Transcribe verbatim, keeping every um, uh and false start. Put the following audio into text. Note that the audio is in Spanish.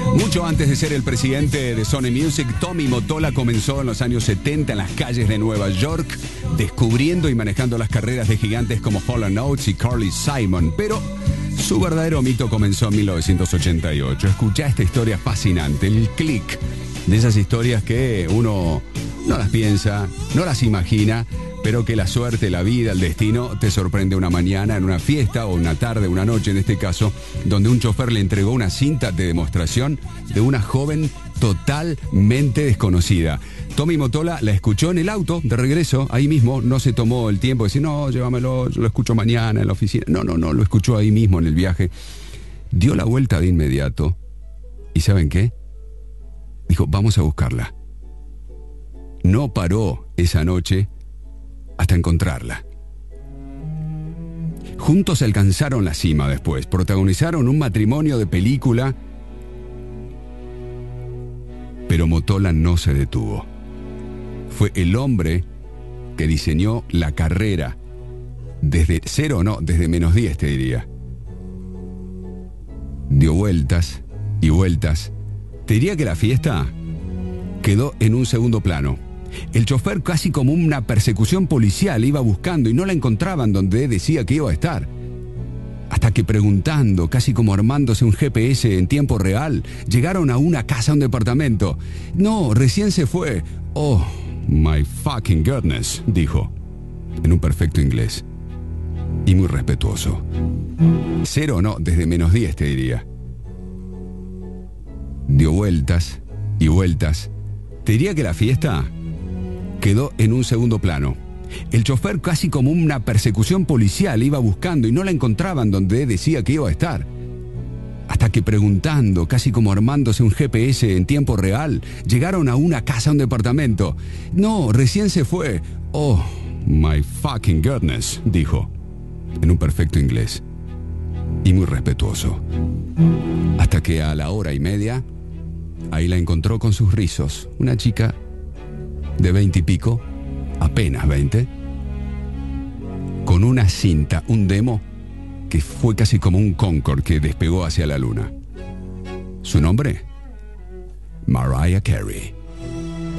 Mucho antes de ser el presidente de Sony Music, Tommy Mottola comenzó en los años setenta en las calles de Nueva York, descubriendo y manejando las carreras de gigantes como Hall and Oates y Carly Simon. Pero su verdadero mito comenzó en mil novecientos ochenta y ocho. Escuchá esta historia fascinante, el click de esas historias que uno no las piensa, no las imagina, pero que la suerte, la vida, el destino te sorprende una mañana en una fiesta o una tarde, una noche en este caso, donde un chofer le entregó una cinta de demostración de una joven totalmente desconocida. Tommy Mottola la escuchó en el auto de regreso, ahí mismo, no se tomó el tiempo de decir, no, llévamelo, yo lo escucho mañana en la oficina. No, no, no, lo escuchó ahí mismo en el viaje. Dio la vuelta de inmediato y ¿saben qué? Dijo, vamos a buscarla. No paró esa noche hasta encontrarla. Juntos alcanzaron la cima después, protagonizaron un matrimonio de película, pero Mottola no se detuvo. Fue el hombre que diseñó la carrera desde cero, no, desde menos diez te diría. Dio vueltas y vueltas. Te diría que la fiesta quedó en un segundo plano. El chofer, casi como una persecución policial, iba buscando y no la encontraban donde decía que iba a estar. Hasta que preguntando, casi como armándose un G P S en tiempo real, llegaron a una casa, a un departamento. No, recién se fue. Oh, my fucking goodness, dijo, en un perfecto inglés. Y muy respetuoso. Cero, no, desde menos diez te diría. Dio vueltas y vueltas. Te diría que la fiesta quedó en un segundo plano. El chofer, casi como una persecución policial, iba buscando y no la encontraban donde decía que iba a estar. Hasta que preguntando, casi como armándose un G P S en tiempo real, llegaron a una casa, a un departamento. No, recién se fue. Oh, my fucking goodness, dijo, en un perfecto inglés. Y muy respetuoso. Hasta que a la hora y media, ahí la encontró con sus rizos, una chica de veinte y pico, apenas veinte, con una cinta, un demo que fue casi como un Concorde que despegó hacia la luna. ¿Su nombre? Mariah Carey.